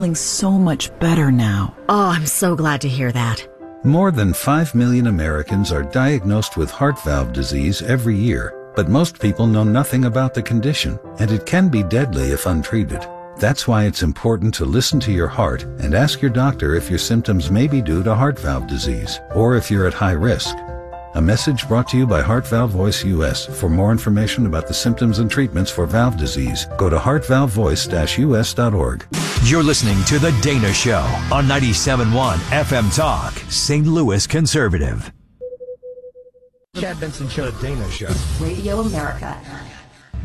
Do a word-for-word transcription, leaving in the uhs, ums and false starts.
Feeling so much better now. Oh, I'm so glad to hear that. More than five million Americans are diagnosed with heart valve disease every year, but most people know nothing about the condition, and it can be deadly if untreated. That's why it's important to listen to your heart and ask your doctor if your symptoms may be due to heart valve disease, or if you're at high risk. A message brought to you by Heart Valve Voice U S. For more information about the symptoms and treatments for valve disease, go to heart valve voice dash u s dot org. You're listening to The Dana Show on ninety-seven point one F M Talk, Saint Louis Conservative. Chad Benson Show, The Dana Show. Radio America.